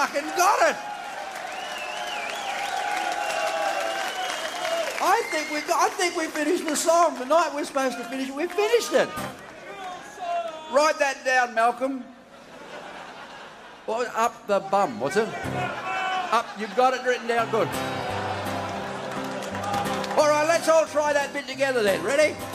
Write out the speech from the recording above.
fucking got it. I think we finished the song. The night we're supposed to finish it, we finished it. Write that down, Malcolm. What, up the bum, what's it? Up, you've got it written down, good. All right, let's all try that bit together then. Ready?